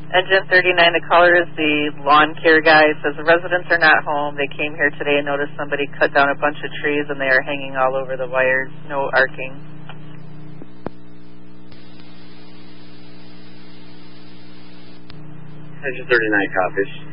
Engine 39, the caller is the lawn care guy. It says the residents are not home. They came here today and noticed somebody cut down a bunch of trees and they are hanging all over the wires. No arcing. Engine 39 copies.